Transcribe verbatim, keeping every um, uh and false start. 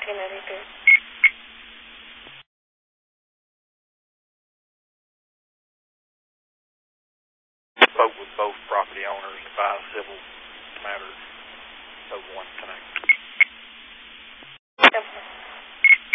nineteen ninety-two. Spoke with both property owners to file civil